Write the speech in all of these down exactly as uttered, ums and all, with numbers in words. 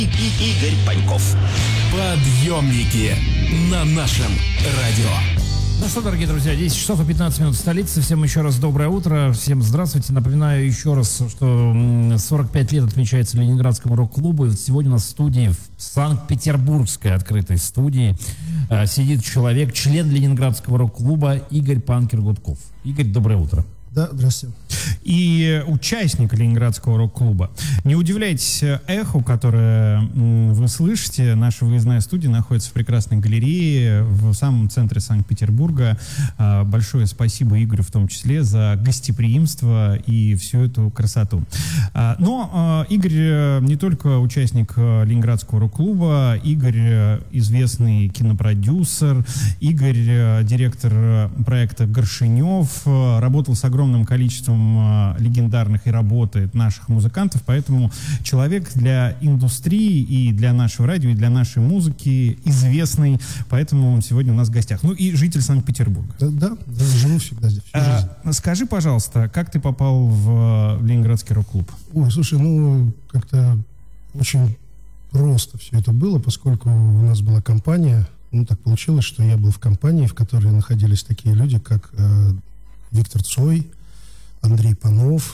Игорь Паньков. Подъемники на нашем радио. Ну что, дорогие друзья, десять часов и пятнадцать минут в столице. Всем еще раз доброе утро. Всем здравствуйте. Напоминаю еще раз, что сорок пять лет отмечается Ленинградскому рок-клубу. И сегодня у нас в студии, в Санкт-Петербургской открытой студии, сидит человек, член Ленинградского рок-клуба Игорь Панкер Гудков. Игорь, доброе утро. Да, здравствуйте. И участник Ленинградского рок-клуба. Не удивляйтесь эху, которое вы слышите. Наша выездная студия находится в прекрасной галерее в самом центре Санкт-Петербурга. Большое спасибо Игорю в том числе за гостеприимство и всю эту красоту. Но Игорь не только участник Ленинградского рок-клуба, Игорь известный кинопродюсер, Игорь директор проекта «Горшенев», работал с огромным огромным количеством э, легендарных и работает наших музыкантов, поэтому человек для индустрии и для нашего радио, и для нашей музыки известный, поэтому он сегодня у нас в гостях. Ну и житель Санкт-Петербурга. Да, да, да, живу всегда здесь. А, скажи, пожалуйста, как ты попал в, в Ленинградский рок-клуб? Ой, слушай, ну как-то очень просто все это было, поскольку у нас была компания, ну так получилось, что я был в компании, в которой находились такие люди, как э, Виктор Цой, Андрей Панов,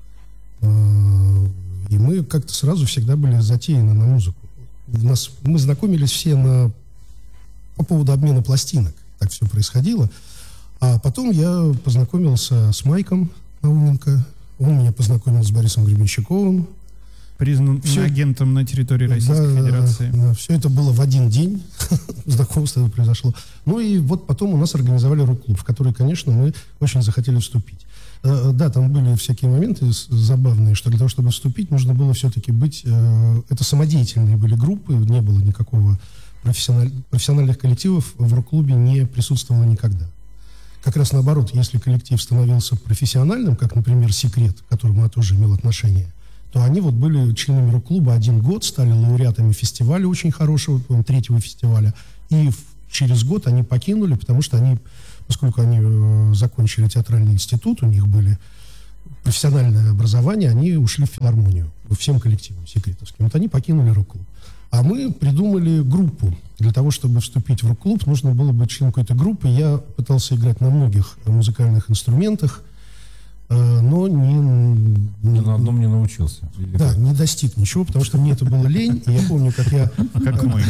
э, и мы как-то сразу всегда были затеяны на музыку. У нас, мы знакомились все на, по поводу обмена пластинок, так все происходило. А потом я познакомился с Майком Науменко, он меня познакомил с Борисом Гребенщиковым. Признан все, агентом на территории Российской да, Федерации. Да, все это было в один день, знакомство это произошло. Ну и вот потом у нас организовали рок-клуб, в который, конечно, мы очень захотели вступить. Да, там были всякие моменты забавные, что для того, чтобы вступить, нужно было все-таки быть... Это самодеятельные были группы, не было никакого профессиональ... профессиональных коллективов в рок-клубе не присутствовало никогда. Как раз наоборот, если коллектив становился профессиональным, как, например, «Секрет», к которому я тоже имел отношение, то они вот были членами рок-клуба один год, стали лауреатами фестиваля очень хорошего, третьего фестиваля, и через год они покинули, потому что они, поскольку они э, закончили театральный институт, у них были профессиональное образование, они ушли в филармонию, всем коллективам секретовским. Вот они покинули рок-клуб. А мы придумали группу. Для того, чтобы вступить в рок-клуб, нужно было быть членом какой-то группы. Я пытался играть на многих музыкальных инструментах, но не, не на одном не научился. Да, не достиг ничего, потому что мне это было лень. И я помню, как я... Как мы.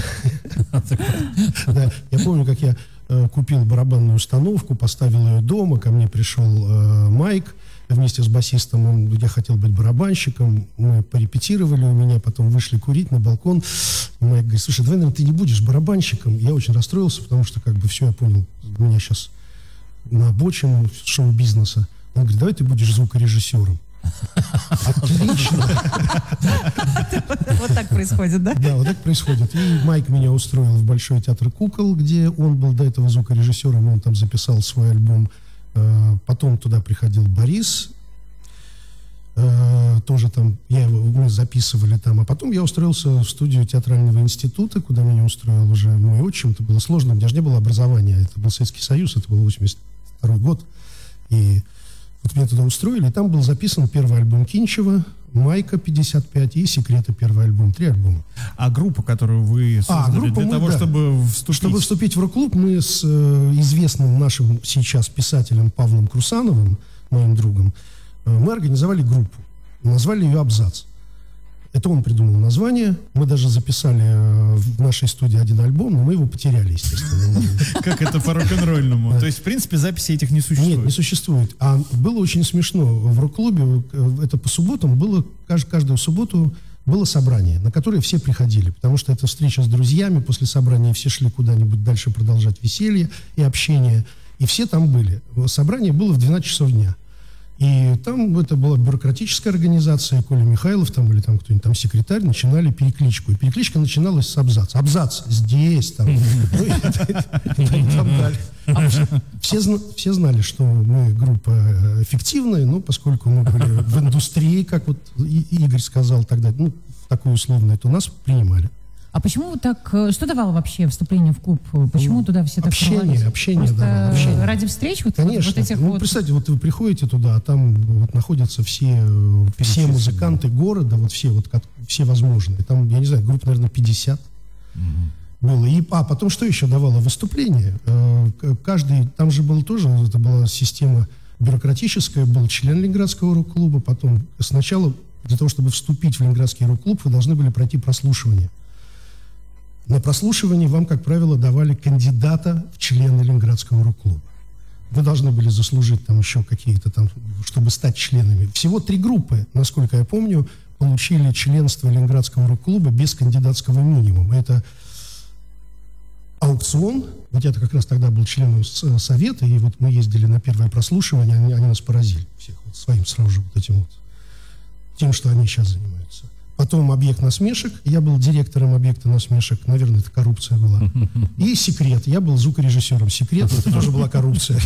Да, я помню, как я купил барабанную установку, поставил ее дома, ко мне пришел Майк вместе с басистом, он, я хотел быть барабанщиком, мы порепетировали у меня, потом вышли курить на балкон. Майк говорит: слушай, давай, наверное, ты не будешь барабанщиком. Я очень расстроился, потому что как бы все, я понял, меня сейчас на обочину шоу-бизнеса. Он говорит: давай ты будешь звукорежиссером. Отлично. Вот так происходит, да? Да, вот так происходит. И Майк меня устроил в Большой театр кукол, где он был до этого звукорежиссером, он там записал свой альбом. Потом туда приходил Борис, тоже там, я его, мы записывали там. А потом я устроился в студию театрального института, куда меня устроил уже мой отчим. Это было сложно, у меня же не было образования. Это был Советский Союз, это был восемьдесят второй год. И вот меня туда устроили, и там был записан первый альбом Кинчева, Майка пятьдесят пять и Секрета первый альбом, три альбома. А группа, которую вы создали, а, группа для мы, того, да. чтобы вступить? Чтобы вступить в рок-клуб, мы с э, известным нашим сейчас писателем Павлом Крусановым, моим другом, э, мы организовали группу, назвали ее «Абзац». Это он придумал название. Мы даже записали э, в нашей студии один альбом, но мы его потеряли, естественно. Как это по рок-н-ролльному? То есть, в принципе, записи этих не существует? Нет, не существует. А было очень смешно. В рок-клубе, это по субботам, было, каждую субботу было собрание, на которое все приходили, потому что это встреча с друзьями, после собрания все шли куда-нибудь дальше продолжать веселье и общение, и все там были. Собрание было в двенадцать часов дня. И там это была бюрократическая организация, Коля Михайлов там, или там кто-нибудь, там секретарь, начинали перекличку. И перекличка начиналась с абзац. Абзац здесь, там. Все знали, что мы группа эффективная, но поскольку мы были в индустрии, как вот Игорь сказал тогда, ну, такое условное, то нас принимали. А почему вы так... э, Что давало вообще вступление в клуб? Почему туда все так Общение, рвались? общение Просто давало, общение. ради встреч? Вот, Конечно. вот этих ну, вот... представьте, вот вы приходите туда, а там вот находятся все, э, все музыканты города, вот все, вот, как- все возможные. Там, я не знаю, групп, наверное, пятьдесят было. И, а потом что еще давало выступление? Э, к- каждый, там же был тоже, это была система бюрократическая, был член Ленинградского рок-клуба, потом сначала для того, чтобы вступить в Ленинградский рок-клуб, вы должны были пройти прослушивание. На прослушивании вам, как правило, давали кандидата в члены Ленинградского рок-клуба. Вы должны были заслужить там еще какие-то там, чтобы стать членами. Всего три группы, насколько я помню, получили членство Ленинградского рок-клуба без кандидатского минимума. Это аукцион. Вот я-то как раз тогда был членом с- совета, и вот мы ездили на первое прослушивание, они, они нас поразили всех вот своим сразу же вот этим вот, тем, что они сейчас занимаются. Потом объект насмешек. Я был директором объекта насмешек. Наверное, это коррупция была. И секрет. Я был звукорежиссером. Секрет. Это тоже была коррупция.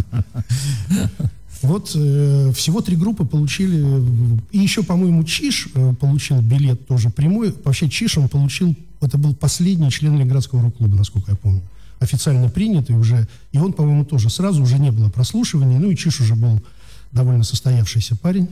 Вот э, всего три группы получили. И еще, по-моему, Чиш э, получил билет тоже прямой. Вообще Чиш он получил. Это был последний член Ленинградского рок-клуба, насколько я помню. Официально принятый уже. И он, по-моему, тоже сразу уже не было прослушивания. Ну и Чиш уже был довольно состоявшийся парень.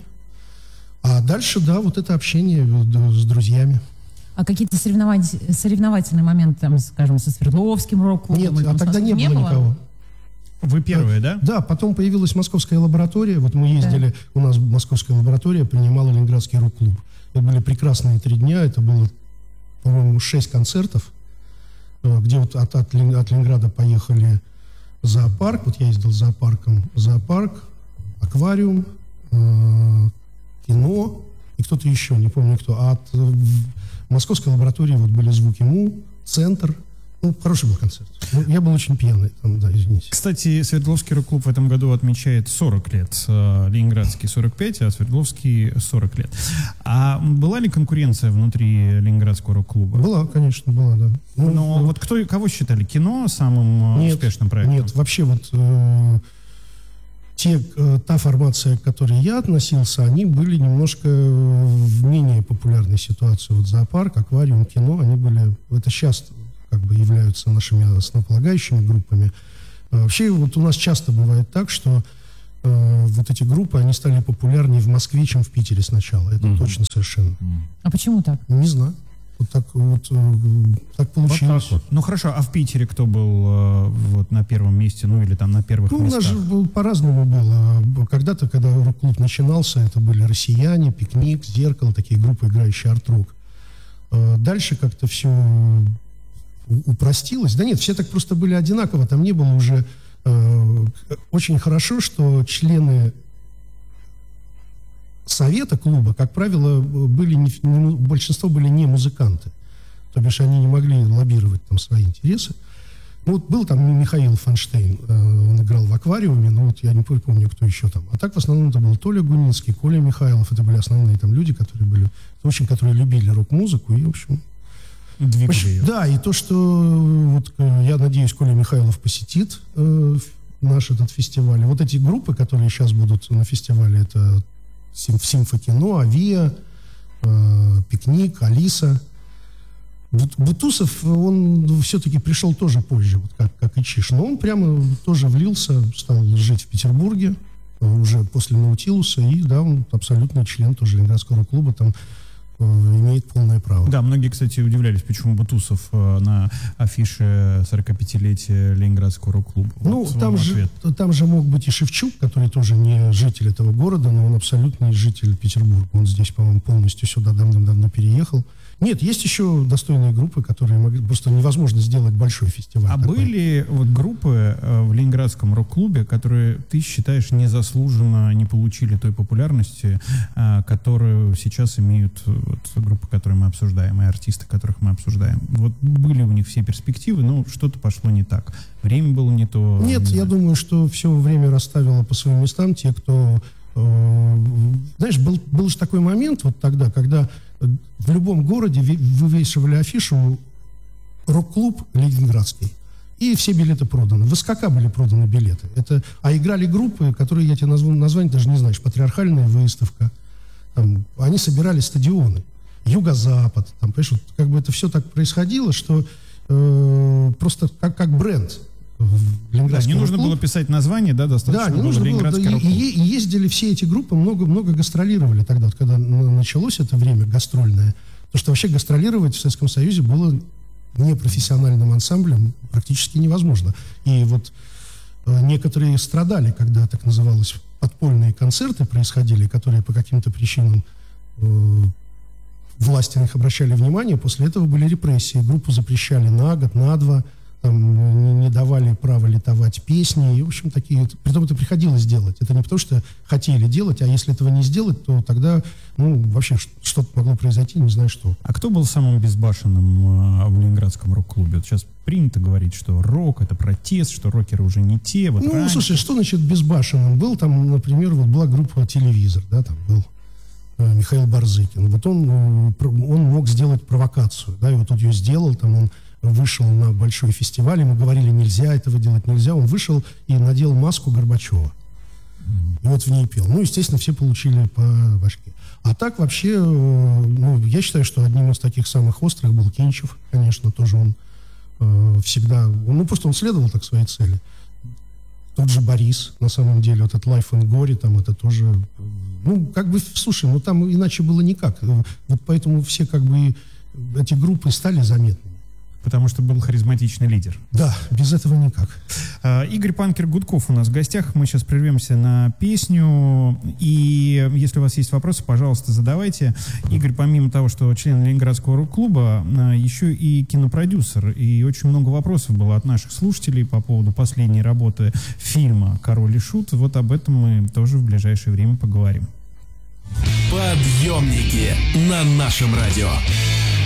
А дальше, да, вот это общение э, с друзьями. А какие-то соревновать- соревновательные моменты, там, скажем, со Свердловским рок-клубом? Нет, или там а с тогда не Москвой было никого. Вы первые, да? Да, потом появилась московская лаборатория. Вот мы ездили, у нас московская лаборатория принимала Ленинградский рок-клуб. Это были прекрасные три дня. Это было, по-моему, шесть концертов, э, где вот от, от, Лен- от Ленинграда поехали в зоопарк. Вот я ездил с зоопарком. Зоопарк, аквариум, э, кино и кто-то еще, не помню кто. А от э, в московской лаборатории вот были звуки МУ, центр. Ну, хороший был концерт. Ну, я был очень пьяный там, да, извините. Кстати, Свердловский рок-клуб в этом году отмечает сорок лет. Э, Ленинградский сорок пять, а Свердловский сорок лет. А была ли конкуренция внутри Ленинградского рок-клуба? Была, конечно, была, да. Ну, Но вот кто, кого считали кино самым э, Нет, успешным проектом? Нет, вообще вот э, те, э, та формация, к которой я относился, они были немножко в менее популярной ситуации. Вот зоопарк, аквариум, кино, они были, это сейчас как бы являются нашими основополагающими группами. А вообще вот у нас часто бывает так, что э, вот эти группы, они стали популярнее в Москве, чем в Питере сначала. Это Мгм. точно совершенно. А почему так? Не знаю. Вот так вот э, так получилось. вот. Ну хорошо, а в Питере кто был э, вот на первом месте, ну или там на первых Ну, у нас местах? же был- по-разному было. Когда-то, когда рок-клуб начинался, это были «Россияне», «Пикник», «Зеркало», такие группы, играющие арт-рок. Э, Дальше как-то все упростилось. Да нет, все так просто были одинаково. Там не было уже... э, Очень хорошо, что члены совета клуба, как правило, были не, не- большинство были не музыканты. То бишь они не могли лоббировать там свои интересы. Ну, вот был там Михаил Фонштейн, э, он играл в «Аквариуме», но вот я не помню, кто еще там. А так в основном это был Толя Гунинский, Коля Михайлов. Это были основные там люди, которые были, очень, которые любили рок-музыку и, в общем... Двигали в общем, ее. да, и то, что вот, э, я надеюсь, Коля Михайлов посетит э, ф- наш этот фестиваль. Вот эти группы, которые сейчас будут на фестивале, это Сим- Симфокино, Авиа, э, Пикник, Алиса. Бут- Бутусов, он все-таки пришел тоже позже, вот как, как и Чиш. Но он прямо тоже влился, стал жить в Петербурге э, уже после Наутилуса. И да, он абсолютный член тоже Ленинградского рок-клуба, там э, имеет полное право. Да, многие, кстати, удивлялись, почему Бутусов э, на афише сорокапятилетия Ленинградского рок-клуба. Ну, Вот там вам же, ответ. там же мог быть и Шевчук, который тоже не житель этого города, но он абсолютный житель Петербурга. Он здесь, по-моему, полностью сюда давным-давно переехал. Нет, есть еще достойные группы, которые могли... Просто невозможно сделать большой фестиваль. А такой. были вот группы э, в Ленинградском рок-клубе, которые, ты считаешь, незаслуженно не получили той популярности, э, которую сейчас имеют э, вот, группы, которые мы обсуждаем, и артисты, которых мы обсуждаем? Вот были у них все перспективы, но что-то пошло не так. Время было не то. Нет, не я знаю. думаю, что все время расставило по своим местам те, кто... э, знаешь, был, был же такой момент вот тогда, когда в любом городе ви- вывешивали афишу «Рок-клуб Ленинградский». И все билеты проданы. В СКК были проданы билеты. Это, а играли группы, которые я тебе назву, название даже не знаешь. «Патриархальная выставка». Там, они собирали стадионы. Юго-Запад. Там, понимаешь, вот как бы это все так происходило, что э, просто как, как бренд. Да, не нужно было писать название, да, достаточно да, не было нужно было, да, и, и, и ездили все эти группы, много-много гастролировали тогда, вот, когда началось это время гастрольное. Потому что вообще гастролировать в Советском Союзе было непрофессиональным ансамблем практически невозможно. И вот э, некоторые страдали, когда так называлось подпольные концерты происходили, которые по каким-то причинам э, власти на них обращали внимание. После этого были репрессии. Группу запрещали на год, на два. Там не давали права литовать песни, и, в общем, такие... Притом это приходилось делать. Это не потому, что хотели делать, а если этого не сделать, то тогда, ну, вообще что-то могло произойти, не знаю что. А кто был самым безбашенным э, в Ленинградском рок-клубе? Вот сейчас принято говорить, что рок — это протест, что рокеры уже не те. Вот ну, раньше... слушай, что значит безбашенным? Был там, например, вот была группа «Телевизор», да, там был э, Михаил Барзыкин. Вот он, э, он мог сделать провокацию, да, и вот он ее сделал, там он вышел на большой фестиваль, ему говорили, нельзя этого делать, нельзя. Он вышел и надел маску Горбачева. И вот в ней пел. Ну, естественно, все получили по башке. А так вообще, ну, я считаю, что одним из таких самых острых был Кинчев, конечно, тоже он э, всегда, ну, просто он следовал так своей цели. Тот же Борис, на самом деле, вот этот Life and Gory, там это тоже, ну, как бы, слушай, ну, там иначе было никак. Вот поэтому все, как бы, эти группы стали заметными. Потому что был харизматичный лидер. Да, без этого никак. Uh, Игорь Панкер-Гудков у нас в гостях. Мы сейчас прервемся на песню. И если у вас есть вопросы, пожалуйста, задавайте. Игорь, помимо того, что член Ленинградского рок-клуба, uh, еще и кинопродюсер. И очень много вопросов было от наших слушателей по поводу последней работы фильма «Король и Шут». Вот об этом мы тоже в ближайшее время поговорим. Подъемники на нашем радио.